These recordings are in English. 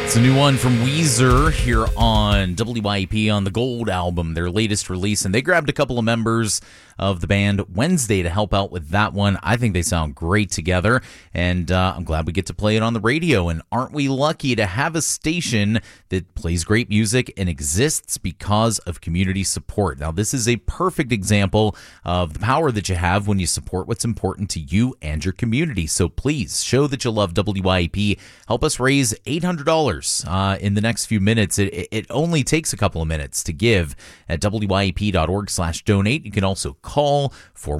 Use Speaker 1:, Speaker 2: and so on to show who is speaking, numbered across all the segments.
Speaker 1: It's a new one from Weezer here on WYP on the Gold album, their latest release, and they grabbed a couple of members of the band Wednesday to help out with that one. I think they sound great together, and I'm glad we get to play it on the radio. And aren't we lucky to have a station that plays great music and exists because of community support? Now, this is a perfect example of the power that you have when you support what's important to you and your community. So please show that you love WYP. Help us raise $800 in the next few minutes. It only takes a couple of minutes to give at wyp.org/donate. You can also call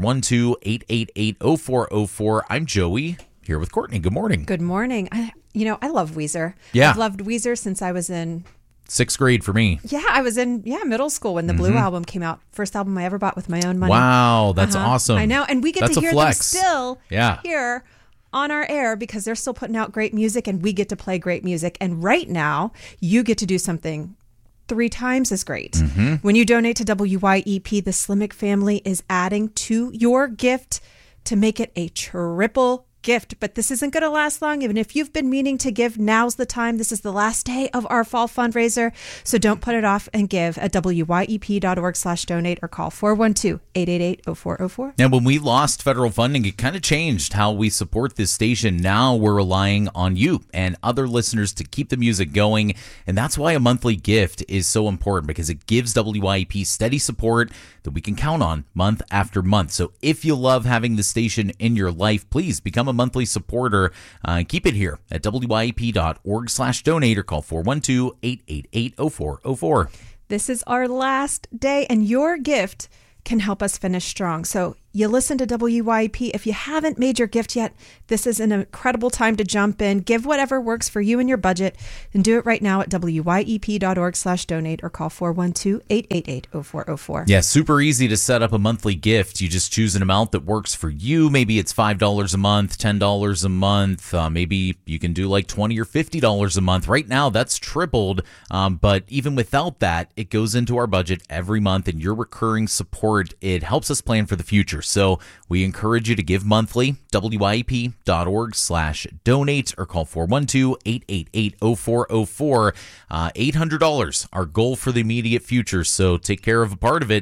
Speaker 1: 412-888-0404. I'm Joey, here with Courtney. Good morning.
Speaker 2: Good morning. I love Weezer.
Speaker 1: Yeah.
Speaker 2: I've loved Weezer since I was in
Speaker 1: 6th grade for me.
Speaker 2: Yeah, I was in middle school when the Blue album came out. First album I ever bought with my own money.
Speaker 1: Wow, that's awesome.
Speaker 2: I know, and we get to hear them still
Speaker 1: Yeah.
Speaker 2: here on our air because they're still putting out great music and we get to play great music. And right now, you get to do something 3 times as great. When you donate to WYEP, the Slimmick family is adding to your gift to make it a triple gift. But this isn't going to last long. Even if you've been meaning to give, now's the time. This is the last day of our fall fundraiser. So don't put it off and give at wyep.org/donate or call 412-888-0404.
Speaker 1: Now, when we lost federal funding, it kind of changed how we support this station. Now we're relying on you and other listeners to keep the music going. And that's why a monthly gift is so important, because it gives WYP steady support that we can count on month after month. So if you love having the station in your life, please become a monthly supporter. Keep it here at wyep.org/donate or call 412-888-0404.
Speaker 2: This is our last day, and your gift can help us finish strong. So you listen to WYP. If you haven't made your gift yet, this is an incredible time to jump in. Give whatever works for you and your budget, and do it right now at wyep.org/donate or call 412-888-0404.
Speaker 1: Yeah, super easy to set up a monthly gift. You just choose an amount that works for you. Maybe it's $5 a month, $10 a month. Maybe you can do like $20 or $50 a month. Right now, that's tripled. But even without that, it goes into our budget every month, and your recurring support, it helps us plan for the future. So we encourage you to give monthly, wyep.org/donate or call 412-888-0404. $800, our goal for the immediate future. So take care of a part of it,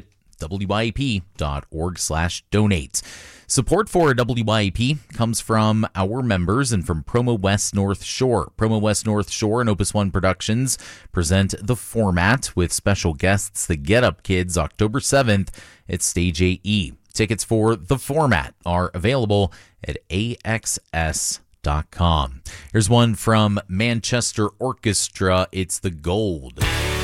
Speaker 1: wyep.org/donate. Support for WYP comes from our members and from Promo West North Shore. Promo West North Shore and Opus One Productions present The Format with special guests, the Get Up Kids, October 7th at Stage AE. Tickets for The Format are available at AXS.com. Here's one from Manchester Orchestra. It's The Gold.